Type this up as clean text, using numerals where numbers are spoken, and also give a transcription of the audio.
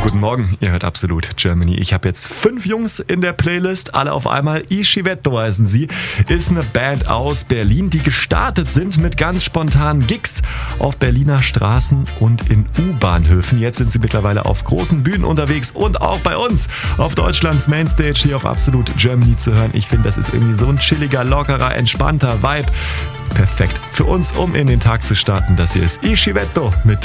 Guten Morgen, ihr hört Absolut Germany. Ich habe jetzt 5 Jungs in der Playlist, alle auf einmal. I Civetto heißen sie, ist eine Band aus Berlin, die gestartet sind mit ganz spontanen Gigs auf Berliner Straßen und in U-Bahnhöfen. Jetzt sind sie mittlerweile auf großen Bühnen unterwegs und auch bei uns auf Deutschlands Mainstage hier auf Absolut Germany zu hören. Ich finde, das ist irgendwie so ein chilliger, lockerer, entspannter Vibe. Perfekt für uns, um in den Tag zu starten. Das hier ist I Civetto mit